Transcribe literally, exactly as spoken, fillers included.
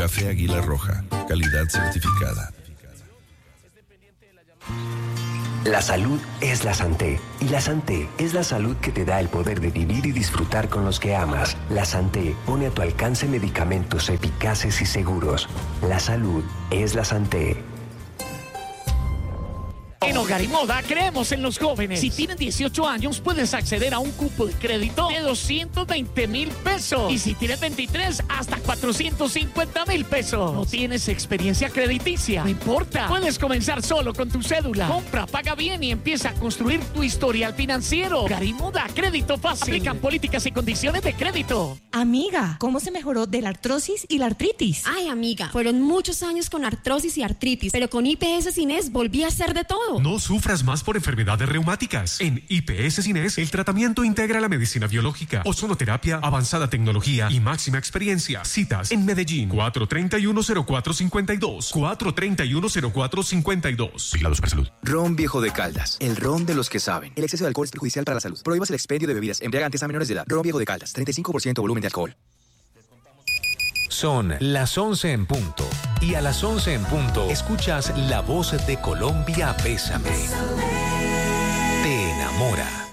Café Águila Roja, calidad certificada. La salud es la Santé, y la Santé es la salud que te da el poder de vivir y disfrutar con los que amas. La Santé pone a tu alcance medicamentos eficaces y seguros. La salud es la Santé. En Hogar y Moda creemos en los jóvenes. Si tienes dieciocho años, puedes acceder a un cupo de crédito de doscientos veinte mil pesos. Y si tienes veintitrés, hasta cuatrocientos cincuenta mil pesos. ¿No tienes experiencia crediticia? No importa. Puedes comenzar solo con tu cédula. Compra, paga bien y empieza a construir tu historial financiero. Hogar y Moda, crédito fácil. Aplican políticas y condiciones de crédito. Amiga, ¿cómo se mejoró de la artrosis y la artritis? Ay, amiga, fueron muchos años con artrosis y artritis, pero con I P S Cines volví a hacer de todo. No sufras más por enfermedades reumáticas. En I P S Cines, el tratamiento integra la medicina biológica, ozonoterapia, avanzada tecnología y máxima experiencia. Citas en Medellín, cuatro tres uno cero cuatro cinco dos, cuatro tres uno cero cuatro cinco dos. Vigilado Supersalud. Ron Viejo de Caldas, el ron de los que saben. El exceso de alcohol es perjudicial para la salud. Prohíbas el expendio de bebidas embriagantes a menores de edad. Ron Viejo de Caldas, treinta y cinco por ciento volumen de alcohol. Son las once en punto. Y a las once en punto escuchas La Voz de Colombia, Bésame. Te enamora.